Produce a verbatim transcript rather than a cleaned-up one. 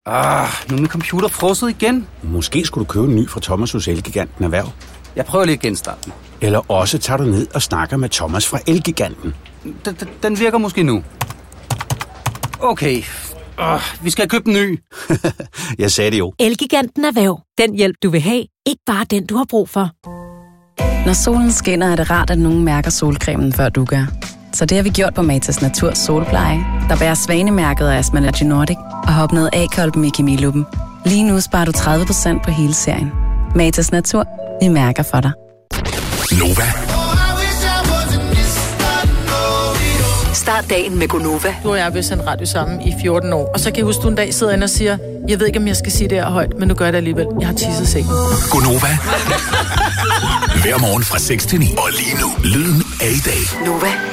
Ah, nu er min computer frosset igen. Måske skulle du købe en ny fra Thomas hos Elgiganten Erhverv. Jeg prøver lige at genstarte den. Eller også tager du ned og snakker med Thomas fra Elgiganten. Den, den virker måske nu. Okay. Uh, vi skal købe en ny. Jeg sagde det jo. Elgiganten Erhverv. Den hjælp, du vil have. Ikke bare den, du har brug for. Når solen skinner, er det rart, at nogen mærker solcremen, før du gør. Så det har vi gjort på Matas Naturs Solpleje, der bærer svanemærket af Astma Allergy Nordic og har opnået A-kolben i kemiluppen. Lige nu sparer du tredive procent på hele serien. Matas Natur. Vi mærker for dig. Nova. Start dagen med Gonova. Du og jeg vil sende radio sammen i fjorten år. Og så kan jeg huske, du en dag sidder inde og siger, jeg ved ikke, om jeg skal sige det her højt, men nu gør jeg det alligevel. Jeg har tisset sengen. Gonova. Hver morgen fra seks til ni. Og lige nu, lyden af i dag. Nova.